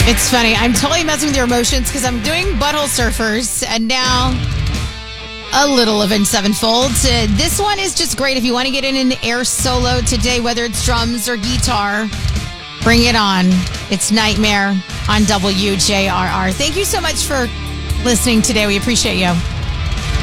It's funny. I'm totally messing with your emotions because I'm doing Butthole Surfers and now a little Avenged Sevenfold. This one is just great if you want to get in an air solo today, whether it's drums or guitar. Bring it on. It's Nightmare on WJRR. Thank you so much for listening today. We appreciate you.